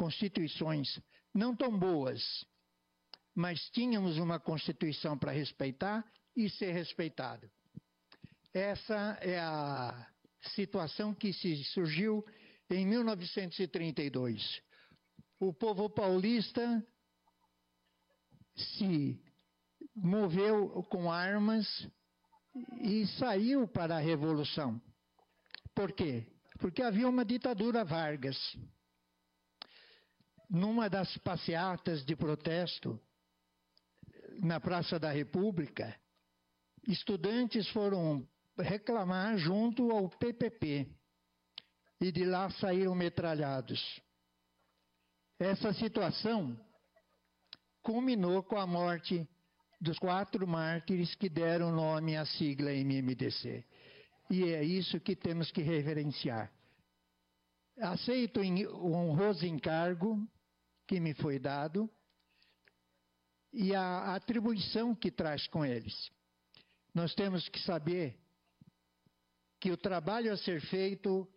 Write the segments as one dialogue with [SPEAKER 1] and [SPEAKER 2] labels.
[SPEAKER 1] constituições não tão boas, mas tínhamos uma Constituição para respeitar e ser respeitado. Essa é a situação que se surgiu em 1932. O povo paulista se moveu com armas e saiu para a Revolução. Por quê? Porque havia uma ditadura Vargas. Numa das passeatas de protesto na Praça da República, estudantes foram reclamar junto ao PPP e de lá saíram metralhados. Essa situação culminou com a morte dos 4 mártires que deram nome à sigla MMDC. E é isso que temos que reverenciar. Aceito o honroso encargo que me foi dado e a atribuição que traz com eles. Nós temos que saber que o trabalho a ser feito,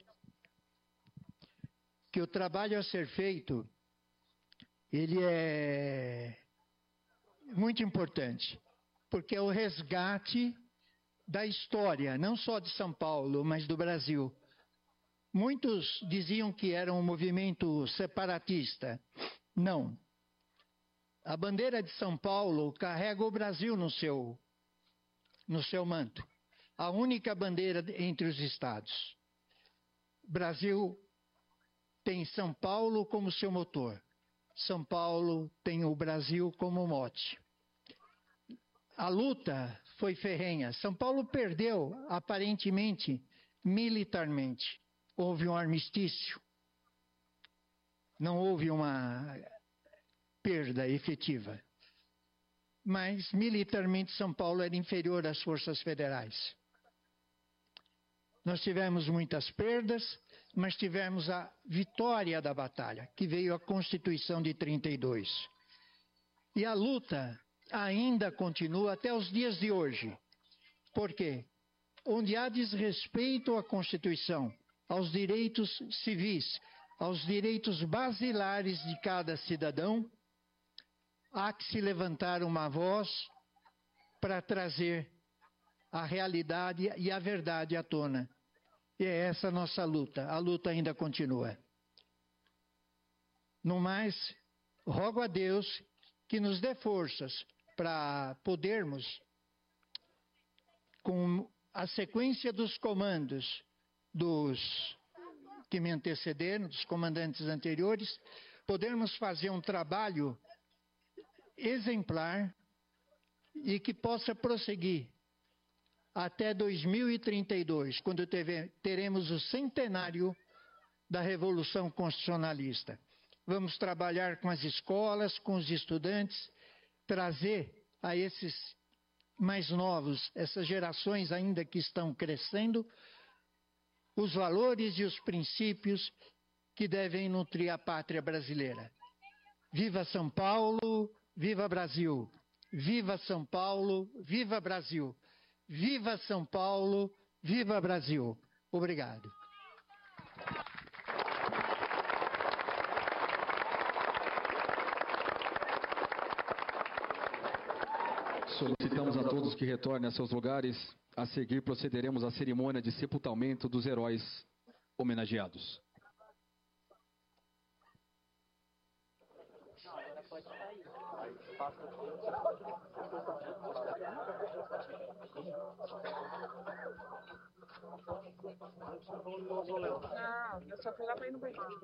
[SPEAKER 1] ele é muito importante, porque é o resgate da história, não só de São Paulo, mas do Brasil. Muitos diziam que era um movimento separatista. Não. A bandeira de São Paulo carrega o Brasil no seu manto. A única bandeira entre os estados. O Brasil tem São Paulo como seu motor. São Paulo tem o Brasil como mote. A luta foi ferrenha. São Paulo perdeu, aparentemente, militarmente. Houve um armistício. Não houve uma perda efetiva. Mas, militarmente, São Paulo era inferior às forças federais. Nós tivemos muitas perdas, mas tivemos a vitória da batalha, que veio a Constituição de 32. E a luta ainda continua até os dias de hoje. Por quê? Onde há desrespeito à Constituição, aos direitos civis, aos direitos basilares de cada cidadão, há que se levantar uma voz para trazer a realidade e a verdade à tona. E é essa a nossa luta. A luta ainda continua. No mais, rogo a Deus que nos dê forças para podermos, com a sequência dos comandos dos que me antecederam, dos comandantes anteriores, podermos fazer um trabalho exemplar e que possa prosseguir até 2032, quando teremos o centenário da Revolução Constitucionalista. Vamos trabalhar com as escolas, com os estudantes, trazer a esses mais novos, essas gerações ainda que estão crescendo, os valores e os princípios que devem nutrir a pátria brasileira. Viva São Paulo, viva Brasil! Viva São Paulo, viva Brasil! Viva São Paulo, viva Brasil! Obrigado.
[SPEAKER 2] Solicitamos a todos que retornem a seus lugares. A seguir, procederemos à cerimônia de sepultamento dos heróis homenageados.
[SPEAKER 3] Não, eu só fui lá para ir no banheiro.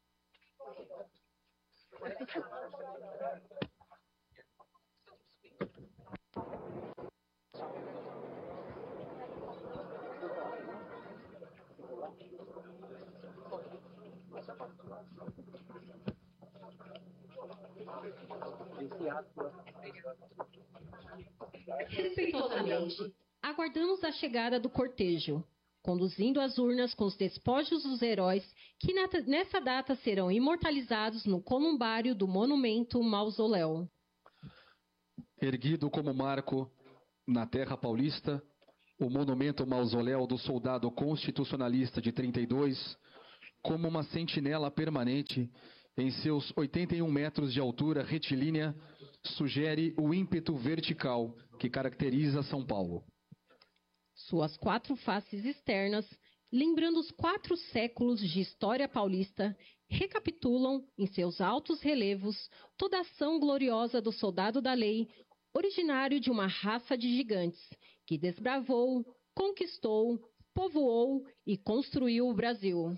[SPEAKER 4] Respeitosamente, aguardamos a chegada do cortejo, conduzindo as urnas com os despojos dos heróis que nessa data serão imortalizados no columbário do monumento Mausoléu.
[SPEAKER 2] Erguido como marco na terra paulista, o monumento Mausoléu do Soldado Constitucionalista de 32, como uma sentinela permanente em seus 81 metros de altura retilínea, sugere o ímpeto vertical que caracteriza São Paulo.
[SPEAKER 4] Suas 4 faces externas, lembrando os 4 séculos de história paulista, recapitulam, em seus altos relevos, toda a ação gloriosa do soldado da lei, originário de uma raça de gigantes, que desbravou, conquistou, povoou e construiu o Brasil.